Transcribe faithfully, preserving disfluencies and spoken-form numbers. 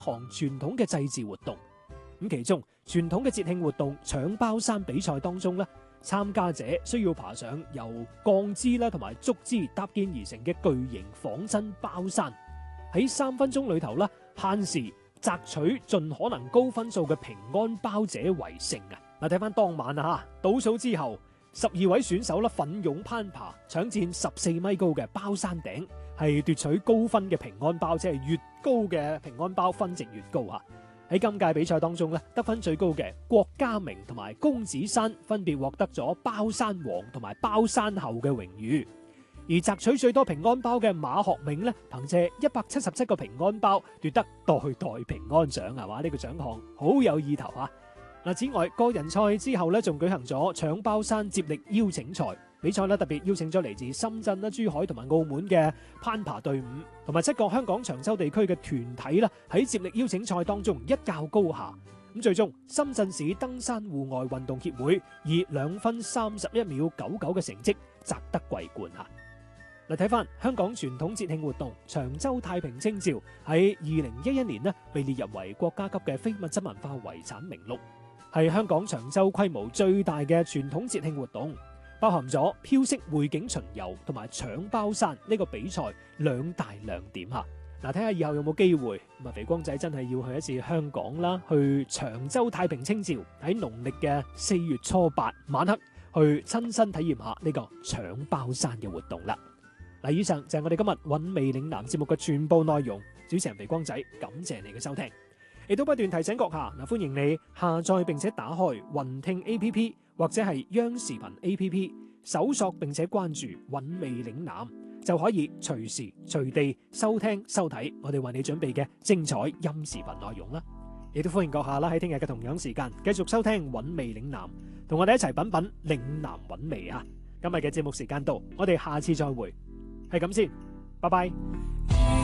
項傳統嘅祭祀活動。咁其中傳統嘅節慶活動搶包山比賽當中咧，參加者需要爬上由鋼枝啦同埋竹枝搭建而成嘅巨型仿真包山，喺三分鐘裏頭啦限時摘取盡可能高分數嘅平安包者為勝啊！嗱，睇翻當晚啊，倒數之後，十二位選手啦奮勇攀爬，搶佔十四米高嘅包山頂，係奪取高分嘅平安包，即係越高嘅平安包分值越高啊！喺今屆比賽當中咧，得分最高嘅郭家明同埋公子山分別獲得咗包山王同埋包山后嘅榮譽，而摘取最多平安包嘅馬學銘咧，憑借一百七十七個平安包奪得代代平安獎，係嘛？呢個獎項好有意頭啊！嗱，此外個人賽之後咧，仲舉行咗搶包山接力邀請賽比賽咧，特別邀請咗嚟自深圳啦、珠海同埋澳門嘅攀爬隊伍，同埋七個香港長洲地區嘅團體啦，喺接力邀請賽當中一較高下。咁最終深圳市登山戶外運動協會以兩分三十一秒九九嘅成績摘得桂冠嚇。嚟睇翻香港傳統節慶活動長洲太平清醮喺二零一一年呢被列入為國家級嘅非物質文化遺產名錄，係香港長洲規模最大嘅傳統節慶活動，包含咗飄色匯景巡遊同埋搶包山呢個比賽兩大亮點嚇。嗱，睇下以後有冇機會，咁啊肥光仔真係要去一次香港啦，去長洲太平清醮喺農曆嘅四月初八晚黑去親身體驗下呢個搶包山嘅活動啦。嗱，以上就係我哋今日韻味嶺南節目嘅全部內容。主持人肥光仔，感謝你嘅收聽，亦都不斷提醒閣下嗱，歡迎你下載並且打開雲聽 A P P 或者係央視頻 A P P， 搜索並且關注韻味嶺南，就可以隨時隨地收聽收睇我哋為你準備嘅精彩音視頻內容啦。亦都歡迎閣下啦喺聽日嘅同樣時間繼續收聽韻味嶺南，同我哋一齊品品嶺南韻味啊！今日嘅節目時間到，我哋下次再會。係咁先，拜拜。